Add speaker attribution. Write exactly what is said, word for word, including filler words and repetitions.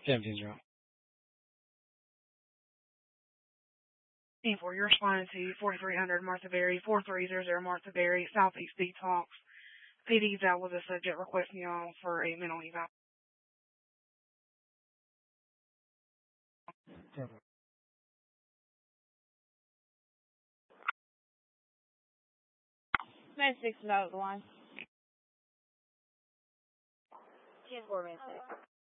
Speaker 1: seventeen zero.
Speaker 2: For your responding to forty-three hundred Martha Berry, forty-three hundred Martha Berry, Southeast Detox. P D's out with a subject requesting y'all for a mental eval.
Speaker 3: Med six is out of the line. ten four, Med six.